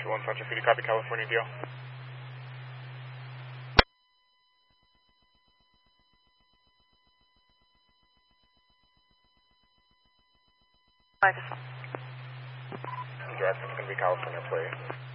1 Central City, copy California deal. Microphone. Direct, it's going to be California plate.